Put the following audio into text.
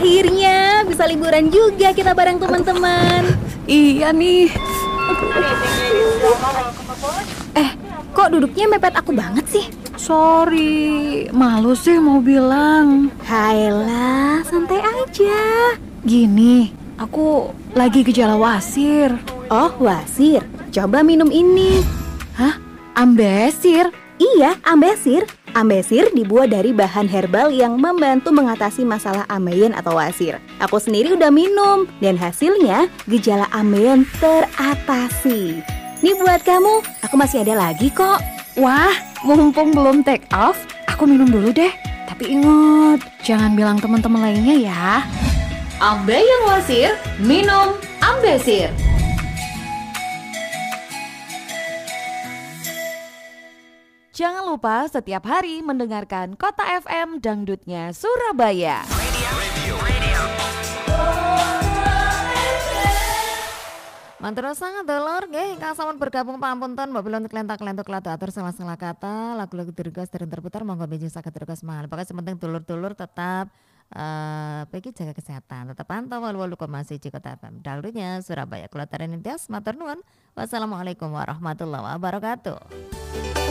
Akhirnya bisa liburan juga kita bareng teman-teman. Iya nih. Kok duduknya mepet aku banget sih? Sorry, malu sih mau bilang. Hayalah, santai aja. Gini, aku lagi gejala wasir. Oh, wasir. Coba minum ini. Hah? Ambesir? Iya, ambesir. Ambesir dibuat dari bahan herbal yang membantu mengatasi masalah ambeien atau wasir. Aku sendiri udah minum dan hasilnya gejala ambeien teratasi. Nih buat kamu, aku masih ada lagi kok. Wah, mumpung belum take off, aku minum dulu deh. Tapi ingat, jangan bilang teman-teman lainnya ya. Ambeien wasir, minum Ambesir. Jangan lupa setiap hari mendengarkan Kota FM Dangdutnya Surabaya. Mantura sangat dolor, ingkang sampun bergabung pamunten mobil untuk lentak-lentuk latu atur salah-salah kata lagu-lagu dirgas dan terputar monggo bijing saged dirgas mahal. Pokoknya sementing dulur-dulur tetap pergi jaga kesehatan, tetap pantau 88,1 Kota FM Dangdutnya Surabaya. Kula Tarin Intias matur nuwun. Wassalamualaikum warahmatullahi wabarakatuh.